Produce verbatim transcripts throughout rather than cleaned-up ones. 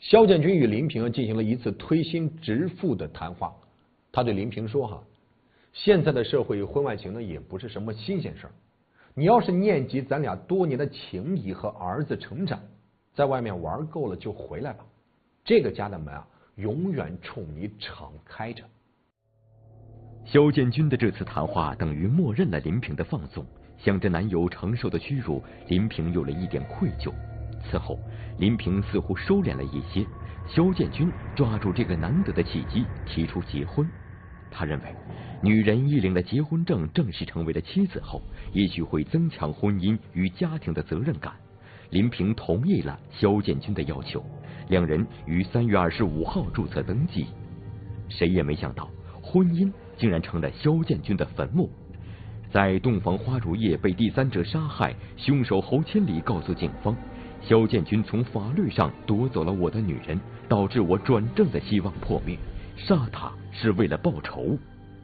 萧建军与林平进行了一次推心置腹的谈话。他对林平说：“哈，现在的社会婚外情呢，也不是什么新鲜事儿。你要是念及咱俩多年的情谊和儿子成长，在外面玩够了就回来吧。这个家的门啊，永远冲你敞开着。” 萧建军的这次谈话等于默认了林平的放纵，想着男友承受的屈辱，林平有了一点愧疚。此后，林平似乎收敛了一些。萧建军抓住这个难得的契机，提出结婚。他认为，女人一领了结婚证，正式成为了妻子后，也许会增强婚姻与家庭的责任感。林平同意了萧建军的要求，两人于三月二十五号注册登记。谁也没想到，婚姻竟然成了萧建军的坟墓。在洞房花烛夜被第三者杀害，凶手侯千里告诉警方，萧建军从法律上夺走了我的女人，导致我转正的希望破灭，杀他是为了报仇。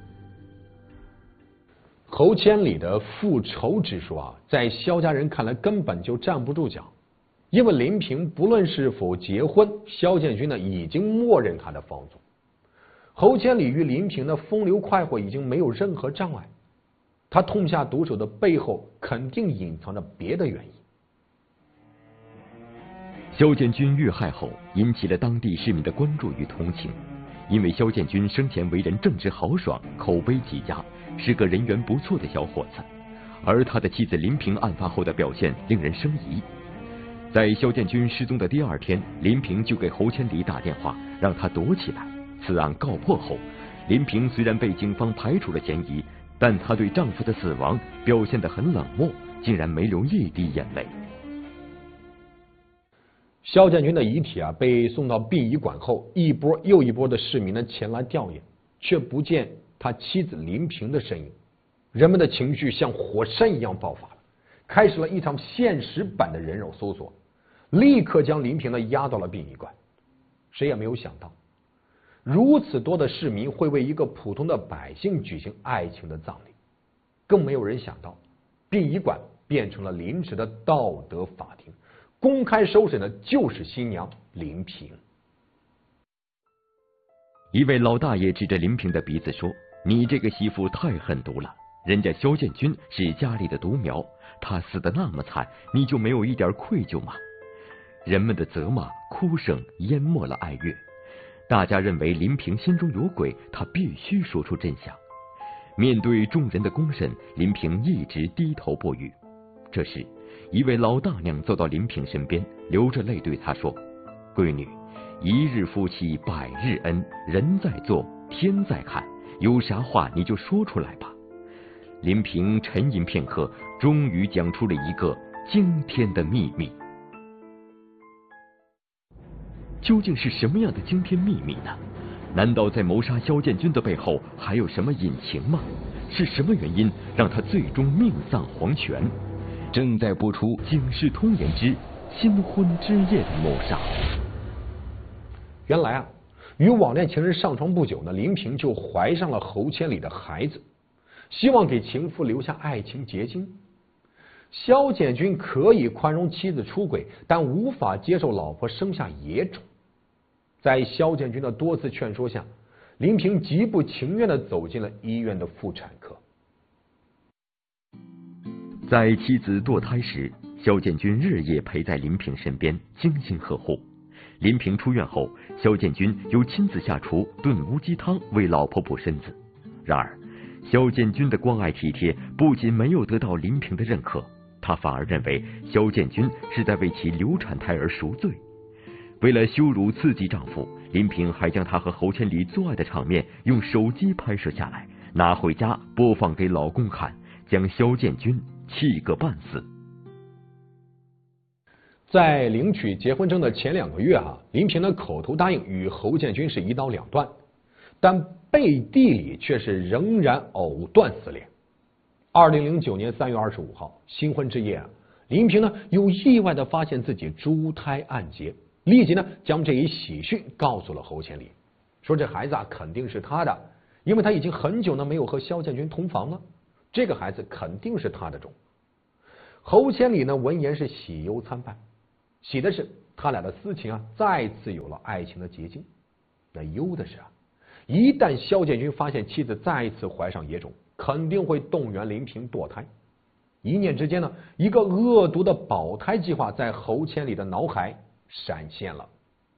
侯千里的复仇之说啊，在萧家人看来根本就站不住脚，因为林平不论是否结婚，萧建军呢已经默认他的放纵。侯千里与林平的风流快活已经没有任何障碍，他痛下毒手的背后肯定隐藏着别的原因。 萧建军遇害后，引起了当地市民的关注与同情。因为萧建军生前为人正直豪爽，口碑极佳，是个人缘不错的小伙子。而他的妻子林平案发后的表现令人生疑。在萧建军失踪的第二天，林平就给侯千里打电话，让他躲起来。此案告破后，林平虽然被警方排除了嫌疑，但她对丈夫的死亡表现得很冷漠，竟然没流一滴眼泪。 萧建军的遗体啊被送到殡仪馆后，一波又一波的市民呢前来吊唁，却不见他妻子林平的身影。人们的情绪像火山一样爆发了，开始了一场现实版的人肉搜索，立刻将林平呢押到了殡仪馆。谁也没有想到，如此多的市民会为一个普通的百姓举行爱情的葬礼，更没有人想到，殡仪馆变成了临时的道德法庭，公开收审的就是新娘林平。 一位老大爷指着林平的鼻子说：“你这个媳妇太狠毒了，人家萧建军是家里的独苗，他死得那么惨，你就没有一点愧疚吗？”人们的责骂、哭声淹没了爱乐。大家认为林平心中有鬼，他必须说出真相。面对众人的公审，林平一直低头不语。这时，一位老大娘走到林平身边，流着泪对他说：“闺女，一日夫妻百日恩，人在做，天在看，有啥话你就说出来吧。”林平沉吟片刻，终于讲出了一个惊天的秘密。究竟是什么样的惊天秘密呢？难道在谋杀萧建军的背后还有什么隐情吗？是什么原因让他最终命丧黄泉？正在播出《警世通言之新婚之夜的谋杀》。 原来啊，与网恋情人上床不久呢，林平就怀上了侯千里的孩子，希望给情妇留下爱情结晶。萧建军可以宽容妻子出轨，但无法接受老婆生下野种。在萧建军的多次劝说下，林平极不情愿地走进了医院的妇产科。 在妻子堕胎时，萧建军日夜陪在林平身边，精心呵护。林平出院后，萧建军又亲自下厨炖乌鸡汤为老婆补身子。然而，萧建军的关爱体贴不仅没有得到林平的认可，他反而认为萧建军是在为其流产胎儿赎罪。为了羞辱刺激丈夫，林平还将他和侯千里做爱的场面用手机拍摄下来，拿回家播放给老公看，将萧建军气个半死。 在领取结婚证的前两个月啊，林平的口头答应与侯建军是一刀两断，但背地里却是仍然藕断丝连。二零零九年三月二十五号，新婚之夜啊，林平呢又意外的发现自己珠胎暗结，立即呢将这一喜讯告诉了侯千里，说这孩子啊肯定是他的，因为他已经很久呢没有和萧建军同房了，这个孩子肯定是他的种。侯千里呢闻言是喜忧参半，喜的是他俩的私情啊再次有了爱情的结晶。那忧的是啊，一旦萧建军发现妻子再次怀上野种，肯定会动员林平堕胎。一念之间呢，一个恶毒的保胎计划在侯千里的脑海闪现了。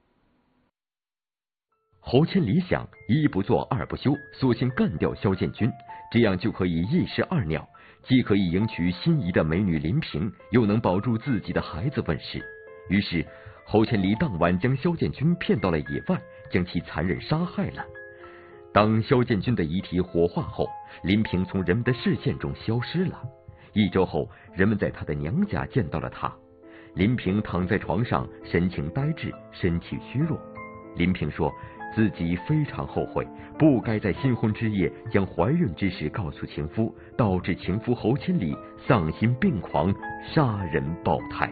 侯千里想，一不做二不休，索性干掉萧建军，这样就可以一石二鸟，既可以迎娶心仪的美女林平，又能保住自己的孩子问世。于是侯千里当晚将萧建军骗到了野外，将其残忍杀害了。当萧建军的遗体火化后，林平从人们的视线中消失了。一周后，人们在他的娘家见到了他。林平躺在床上，神情呆滞，身体虚弱。林平说自己非常后悔，不该在新婚之夜将怀孕之事告诉情夫，导致情夫侯千里丧心病狂，杀人爆胎。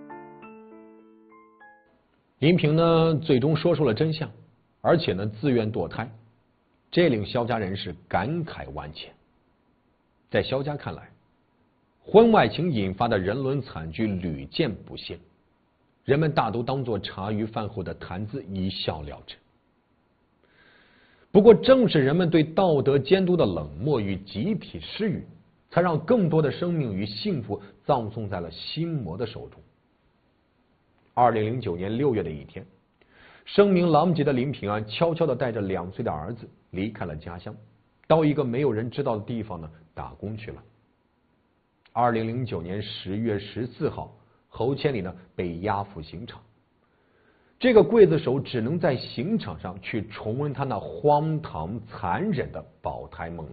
林平呢，最终说出了真相，而且呢，自愿堕胎，这令萧家人士感慨万千。在萧家看来，婚外情引发的人伦惨剧屡见不鲜，人们大都当作茶余饭后的谈资，一笑了之。不过，正是人们对道德监督的冷漠与集体失语，才让更多的生命与幸福葬送在了心魔的手中。二零零九年六月的一天，声名狼藉的林平安悄悄地带着两岁的儿子离开了家乡，到一个没有人知道的地方呢打工去了。二零零九年十月十四号，侯千里呢被押赴刑场。这个刽子手只能在刑场上去重温他那荒唐残忍的保胎梦了。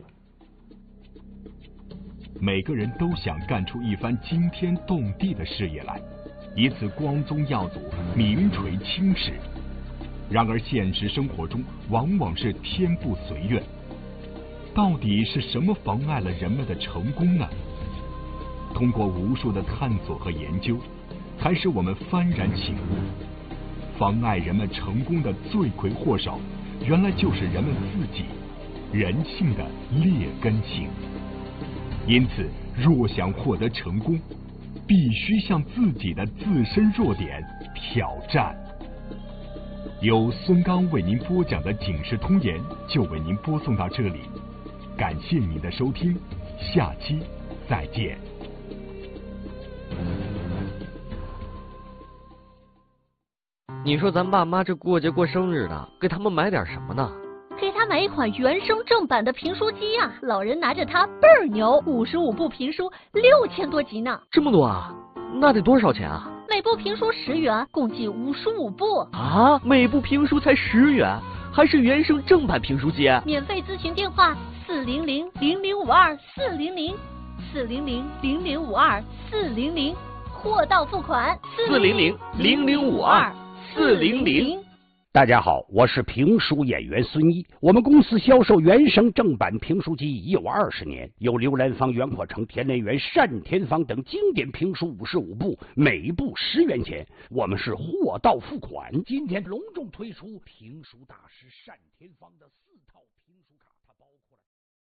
每个人都想干出一番惊天动地的事业来，以此光宗耀祖，名垂青史。然而现实生活中往往是天不随愿，到底是什么妨碍了人们的成功呢？通过无数的探索和研究，才使我们幡然醒悟，妨碍人们成功的罪魁祸首，原来就是人们自己，人性的劣根性。因此，若想获得成功，必须向自己的自身弱点挑战。由孙刚为您播讲的《警世通言》就为您播送到这里，感谢您的收听，下期再见。 你说咱爸妈这过节过生日的，给他们买点什么呢？ 给他买一款原声正版的评书机啊！老人拿着它倍儿牛，五十五部评书，六千多集呢。 这么多啊？那得多少钱啊？ 每部评书十元，共计五十五部啊！每部评书才十元，还是原声正版评书机？ 免费咨询电话：四零零零零五二四零零四零零零零五二四零零，货到付款。 四零零零零五二四零零。 大家好，我是评书演员孙一。我们公司销售原声正版评书机已有二十年，有刘兰芳、袁阔成、田连元、单田芳等经典评书五十五部，每部十元钱。我们是货到付款。今天隆重推出评书大师单田芳的四套评书卡，它包括